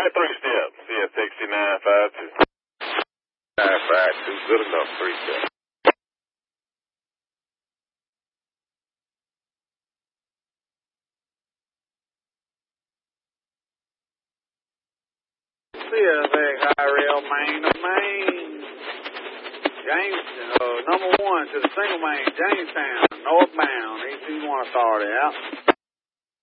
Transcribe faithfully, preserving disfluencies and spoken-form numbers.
right, three step. C S sixty-nine five two. nine five two, good enough, three step. C S X I rail main to main. James, uh, number one to the single main, Jamestown, northbound, E two one authority out.